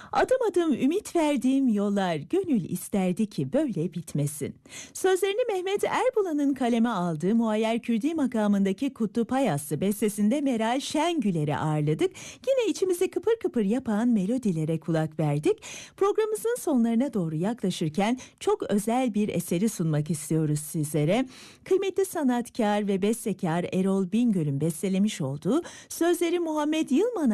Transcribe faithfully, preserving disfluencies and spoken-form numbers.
Adım adım ümit verdiğim yollar gönül isterdi ki böyle bitmesin. Sözlerini Mehmet Erbulan'ın kaleme aldığı Muayyer Kürdi makamındaki Kutup Ayaslı bestesinde Meral Şengüler'i ağırladık. Yine içimizi kıpır kıpır yapan melodilere kulak verdik. Programımızın sonlarına doğru yaklaşırken çok özel bir eseri sunmak istiyoruz sizlere. Kıymetli sanatkar ve bestekar Erol Bingöl'ün bestelemiş olduğu, sözleri Muhammed Yılmaz'a